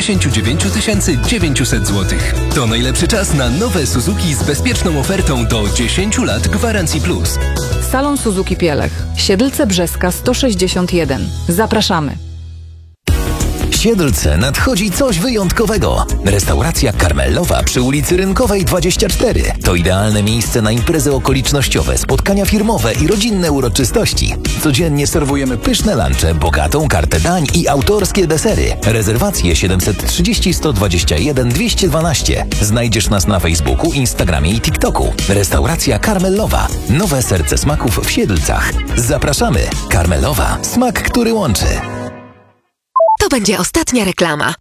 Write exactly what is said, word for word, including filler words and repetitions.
pięćdziesiąt dziewięć tysięcy dziewięćset złotych. To najlepszy czas na nowe Suzuki z bezpieczną ofertą do dziesięć lat gwarancji plus. Salon Suzuki Pielech. Siedlce Brzeska sto sześćdziesiąt jeden. Zapraszamy. W Siedlce nadchodzi coś wyjątkowego. Restauracja Karmelowa przy ulicy Rynkowej dwadzieścia cztery. To idealne miejsce na imprezy okolicznościowe, spotkania firmowe i rodzinne uroczystości. Codziennie serwujemy pyszne lunche, bogatą kartę dań i autorskie desery. Rezerwacje siedem trzy zero, sto dwadzieścia jeden, dwieście dwanaście. Znajdziesz nas na Facebooku, Instagramie i TikToku. Restauracja Karmelowa. Nowe serce smaków w Siedlcach. Zapraszamy. Karmelowa. Smak, który łączy. To będzie ostatnia reklama.